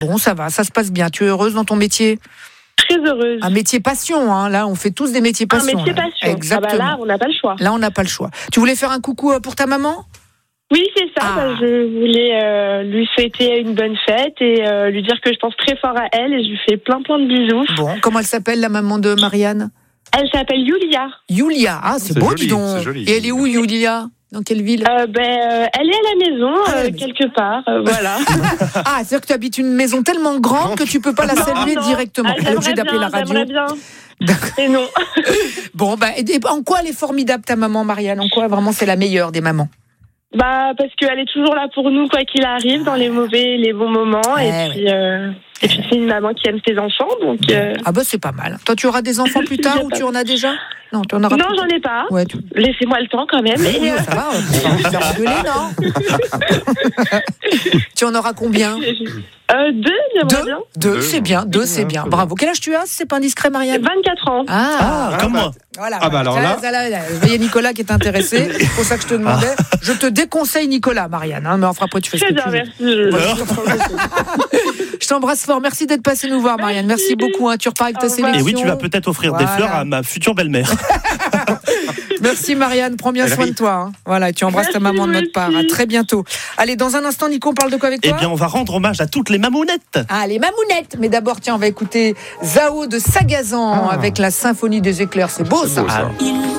Bon, ça va, ça se passe bien. Tu es heureuse dans ton métier ? Très heureuse. Un métier passion, hein. Là, on fait tous des métiers passion. Un métier passion. Exactement. Là, on n'a pas le choix. Là, on n'a pas le choix. Tu voulais faire un coucou pour ta maman ? Oui, c'est ça. Je voulais lui souhaiter une bonne fête et lui dire que je pense très fort à elle et je lui fais plein de bisous. Bon, comment elle s'appelle, la maman de Marianne ? Elle s'appelle Yulia. Yulia, c'est beau, joli, dis donc. c'est joli. Et elle est où, Yulia ? Dans quelle ville ? Elle est à la maison, quelque part, voilà. Ah, c'est-à-dire que tu habites une maison tellement grande que tu peux pas la saluer directement. Tu es obligé d'appeler la radio. J'aimerais bien. D'accord. Et non. Bon, et en quoi elle est formidable, ta maman, Marianne ? En quoi vraiment c'est la meilleure des mamans ? Parce qu'elle est toujours là pour nous, quoi qu'il arrive, dans les mauvais et les bons moments. Et puis c'est une maman qui aime ses enfants, donc. Ah c'est pas mal. Toi, tu auras des enfants plus tard ou tu en as déjà ? Non, tu en auras. Non, j'en ai pas. Ouais, Laissez-moi le temps quand même. Oui, ça va. On va faire engueuler, non ? Tu en auras combien ? 2, j'aimerais bien. 2, c'est bien. 2, c'est bien. Bravo. Quel âge tu as, si c'est pas indiscret, Marianne ? 24 ans. Comme moi. Voilà. Ah bah alors là. Je voyais Nicolas qui est intéressé. C'est pour ça que je te demandais. Je te déconseille Nicolas, Marianne. Mais enfin, après, tu fais ce que tu veux. Merci. Je t'embrasse fort. Merci d'être passé nous voir, Marianne. Merci beaucoup. Tu repars avec ta sélection. Et oui, tu vas peut-être offrir des fleurs à ma future belle-mère. Merci, Marianne. Prends bien soin de toi. Voilà, tu embrasses ta maman de notre part. À très bientôt. Allez, dans un instant, Nico, on parle de quoi avec toi ? Eh bien, on va rendre hommage à toutes les mamounettes. Ah, les mamounettes. Mais d'abord, tiens, on va écouter Zao de Sagazan avec la symphonie des éclairs. C'est beau, ça. Beau, ça.